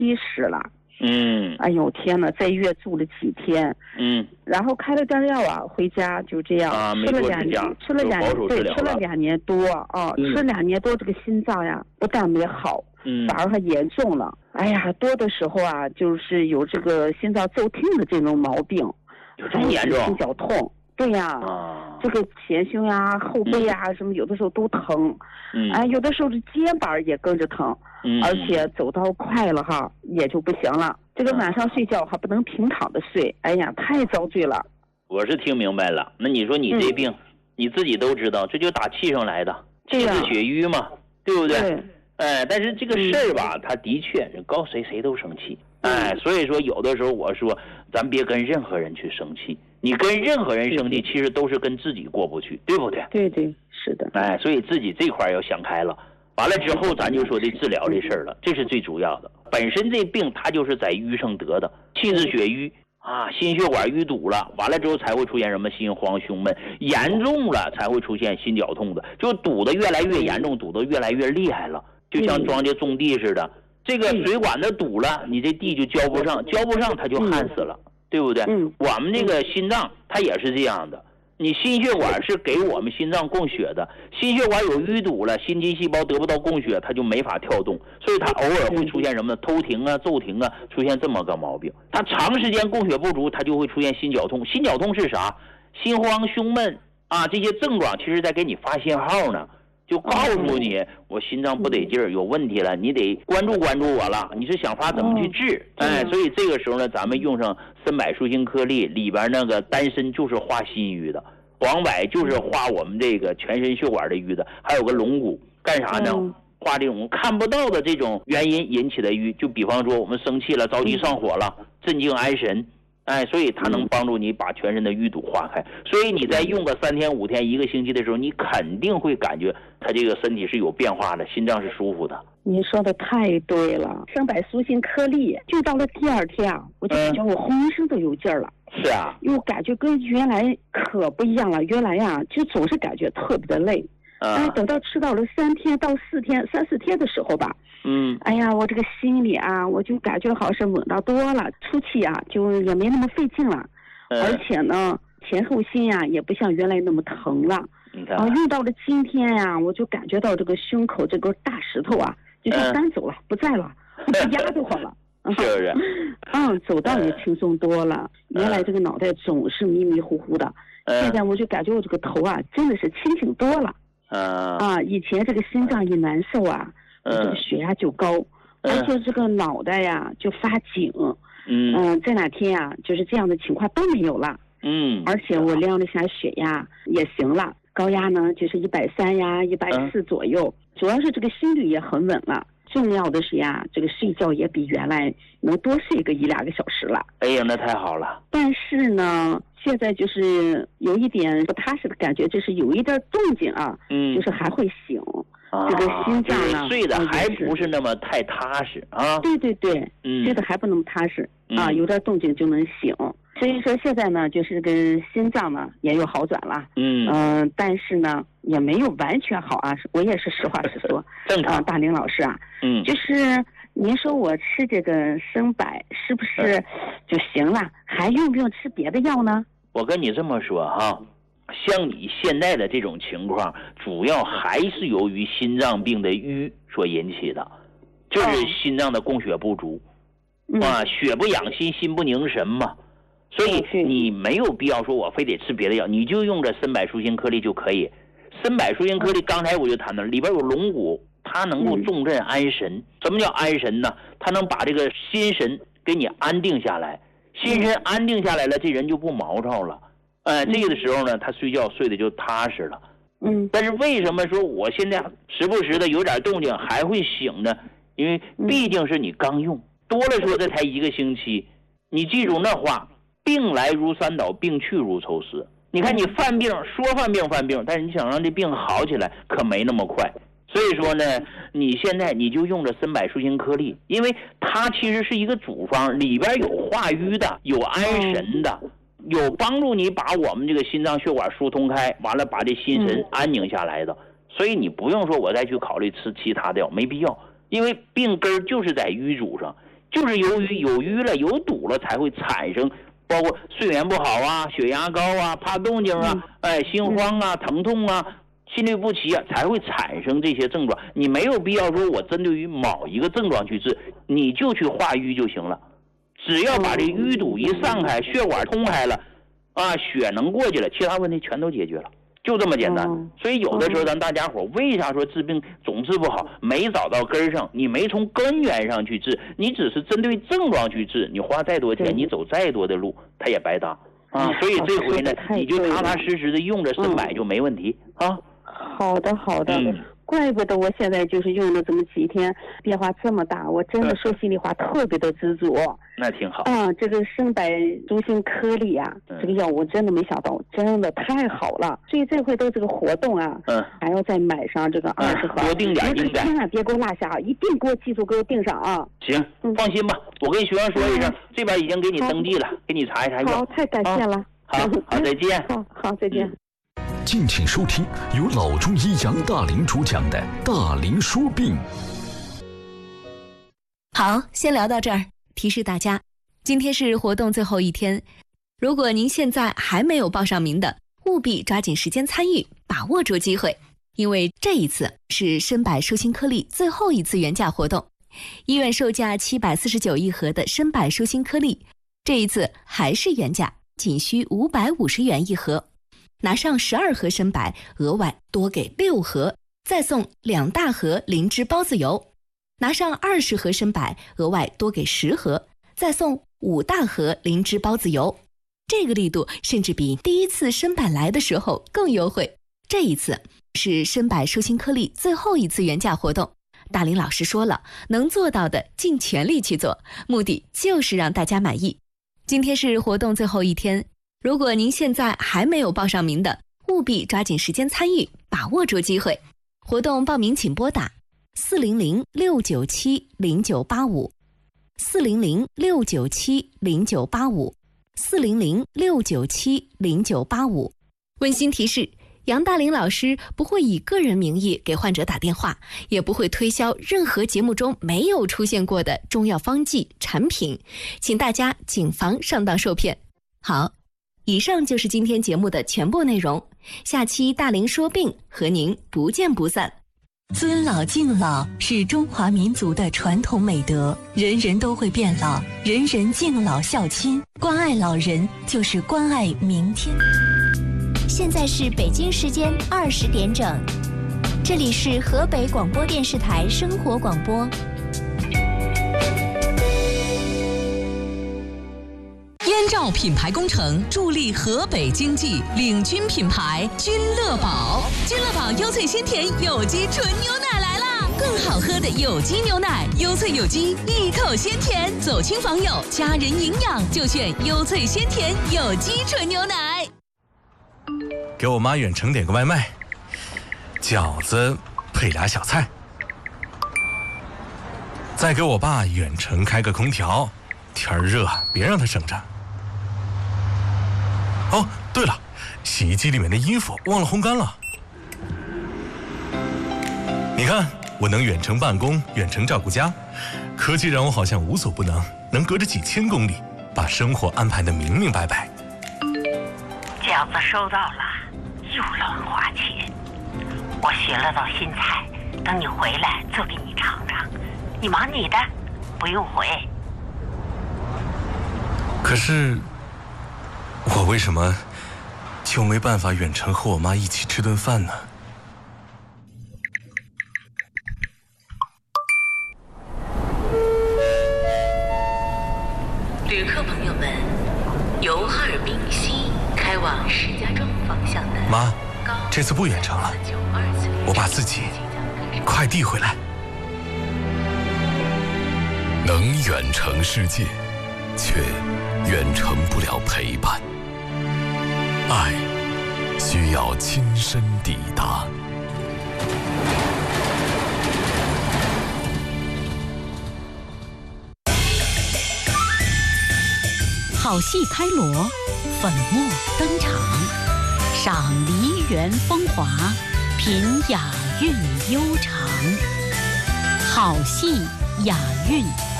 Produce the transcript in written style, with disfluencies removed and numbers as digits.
70了。 哎呦天哪，在医院住了几天。然后开了点药啊，回家就这样吃了2年，吃了2年多啊，吃了2年多，这个心脏呀不但没好，反而还严重了。哎呀，多的时候啊，就是有这个心脏骤停的这种毛病， 这么严重， 心绞痛。对呀，这个前胸呀、后背呀什么，有的时候都疼。有的时候这肩膀也跟着疼。而且走到快了哈，也就不行了。这个晚上睡觉还不能平躺的睡，哎呀，太遭罪了。 我是听明白了。那你说你这病，你自己都知道，这就打气上来的，气滞血瘀嘛，对不对？但是这个事儿吧，他的确告谁都生气。所以说有的时候我说，咱别跟任何人去生气。你跟任何人生气，其实都是跟自己过不去，对不对？ 对，是的。 所以自己这块要想开了。完了之后，咱就说这治疗这事儿了，这是最主要的。本身这病它就是在瘀上得的，气滞血瘀心血管淤堵了，完了之后才会出现什么心慌、胸闷，严重了才会出现心绞痛的，就堵得越来越严重，堵得越来越厉害了，就像庄稼种地似的，这个水管子堵了，你这地就浇不上，浇不上它就旱死了，对不对？我们这个心脏它也是这样的。你心血管是给我们心脏供血的，心血管有淤堵了，心肌细胞得不到供血，它就没法跳动，所以它偶尔会出现什么呢？偷停啊、骤停啊，出现这么个毛病。它长时间供血不足，它就会出现心绞痛。心绞痛是啥？心慌、胸闷这些症状其实在给你发信号呢，就告诉你我心脏不得劲儿，有问题了，你得关注我了，你是想法怎么去治。所以这个时候呢，咱们用上参柏舒心颗粒，里边那个丹参就是化心瘀的，黄柏就是化我们这个全身血管的瘀的，还有个龙骨干啥呢？化这种看不到的这种原因引起的瘀，就比方说我们生气了、着急上火了，镇静安神。所以它能帮助你把全身的淤堵化开。所以你在用个3天5天1个星期的时候，你肯定会感觉它这个身体是有变化的，心脏是舒服的。 您说的太对了，参柏舒心颗粒就到了第2天我就感觉我浑身都有劲儿了。 是啊， 又感觉跟原来可不一样了。原来就总是感觉特别的累。等到吃到了3天到4天、3、4天的时候吧，哎呀，我这个心里我就感觉好像稳当多了，出气就也没那么费劲了，而且呢，前后心也不像原来那么疼了。用到了今天我就感觉到这个胸口这个大石头就像搬走了，不在了，不压得慌了。 是不是？ 走道也轻松多了。原来这个脑袋总是迷迷糊糊的，现在我就感觉我这个头真的是清醒多了。以前这个心脏一难受这个血压就高，而且这个脑袋就发紧。这2天就是这样的情况都没有了。而且我量了一下血压也行了，高压呢就是130呀、140左右，主要是这个心率也很稳了。重要的是这个睡觉也比原来能多睡个1、2个小时了。 哎呀，那太好了。 但是呢，现在就是有一点不踏实的感觉，就是有一点动静就是还会醒。这个心脏呢， 睡的还不是那么太踏实对，睡的还不那么踏实有点动静就能醒。所以说现在呢，就是跟心脏呢也有好转了。但是呢也没有完全好我也是实话实说。 正常。 大林老师就是您说我吃这个参柏是不是就行了？还用不用吃别的药呢？ 我跟你这么说像你现在的这种情况，主要还是由于心脏病的瘀所引起的，就是心脏的供血不足血不养心，心不凝神嘛。所以你没有必要说我非得吃别的药，你就用着参柏舒心颗粒就可以。参柏舒心颗粒刚才我就谈到了，里边有龙骨，它能够重镇安神。什么叫安神呢？它能把这个心神给你安定下来，心神安定下来了，这人就不毛躁了。这个时候呢，他睡觉睡得就踏实了。但是为什么说我现在时不时的有点动静还会醒呢？因为毕竟是你刚用，多了说这才1个星期。你记住那话，病来如山倒，病去如抽丝。你看你犯病说犯病，但是你想让这病好起来可没那么快。所以说呢，你现在你就用着参柏舒心颗粒，因为它其实是一个主方，里边有化瘀的，有安神的，有帮助你把我们这个心脏血管疏通开，完了把这心神安宁下来的。所以你不用说我再去考虑吃其他的药，没必要，因为病根就是在瘀阻上。 就是由于有淤了有堵了才会产生，包括睡眠不好啊、血压高啊、怕动静啊、心慌啊、疼痛啊、心律不齐啊，才会产生这些症状。你没有必要说我针对于某一个症状去治，你就去化瘀就行了。只要把这淤堵一散开，血管通开了啊，血能过去了，其他问题全都解决了，就这么简单。所以有的时候咱大家伙为啥说治病总治不好，没找到根上，你没从根源上去治，你只是针对症状去治，你花再多钱，你走再多的路，它也白搭啊。所以这回呢，你就踏踏实实的用着参柏就没问题啊。 好的，怪不得我现在就是用了这么几天，变化这么大。我真的说心里话，特别的知足。 那挺好。 这个参柏舒心颗粒啊，这个药物真的没想到，真的太好了。所以这回的这个活动啊，还要再买上这个20盒， 多订点， 千万别给我落下，一定给我记住，给我订上啊。 行，放心吧，我跟徐阳说一声，这边已经给你登记了，给你查一查药。 好，太感谢了。 好，再见。 好，再见。 敬请收听由老中医杨大林主讲的《大林说病》。 好，先聊到这儿。提示大家，今天是活动最后一天，如果您现在还没有报上名的，务必抓紧时间参与，把握住机会，因为这一次是参柏舒心颗粒最后一次原价活动。医院售价749一盒的参柏舒心颗粒，这一次还是原价，仅需550元一盒。拿上12盒参柏，额外多给6盒，再送2大盒灵芝孢子油。拿上20盒参柏，额外多给10盒，再送5大盒灵芝孢子油。这个力度甚至比第一次参柏来的时候更优惠。这一次是参柏舒心颗粒最后一次原价活动，大林老师说了，能做到的尽全力去做，目的就是让大家满意。今天是活动最后一天，如果您现在还没有报上名的，务必抓紧时间参与，把握住机会。活动报名请拨打400-697-0985 400-697-0985 400-697-0985。温馨提示，杨大林老师不会以个人名义给患者打电话，也不会推销任何节目中没有出现过的中药方剂产品，请大家谨防上当受骗。好，以上就是今天节目的全部内容，下期大林说病和您不见不散。 尊老敬老是中华民族的传统美德，人人都会变老，人人敬老孝亲，关爱老人就是关爱明天。 现在是北京时间20点整，这里是河北广播电视台生活广播。 燕赵品牌工程助力河北经济，领军品牌君乐宝。君乐宝优萃鲜甜有机纯牛奶来啦！更好喝的有机牛奶，优萃有机，一口鲜甜，走亲访友，家人营养就选优萃鲜甜有机纯牛奶。 给我妈远程点个外卖，饺子配俩小菜。再给我爸远程开个空调，天儿热，别让他省着。哦，对了，洗衣机里面的衣服忘了烘干了。你看，我能远程办公，远程照顾家，科技让我好像无所不能，能隔着几千公里把生活安排得明明白白。 饺子收到了，又乱花钱。我学了道新菜，等你回来做给你尝尝。你忙你的，不用回。 可是，我为什么就没办法远程和我妈一起吃顿饭呢？ 旅客朋友们，由哈尔滨西开往石家庄方向的妈，这次不远程了，我把自己快递回来。 能远程世界，却远程不了陪伴。爱需要亲身抵达。 好戏开锣，粉墨登场，赏梨园风华，品雅韵悠长。好戏雅韵。